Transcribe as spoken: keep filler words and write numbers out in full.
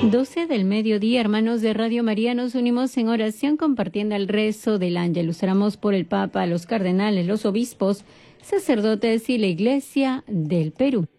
doce del mediodía, hermanos de Radio María, nos unimos en oración compartiendo el rezo del Ángelus. Oramos por el Papa, los cardenales, los obispos, sacerdotes y la Iglesia del Perú.